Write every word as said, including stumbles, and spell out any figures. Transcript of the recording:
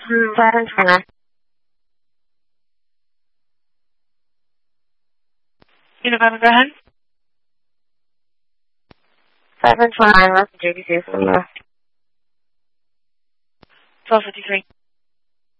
seven twenty-nine. November, go ahead. seven twenty-nine, that's J B C from the twelve fifty-three.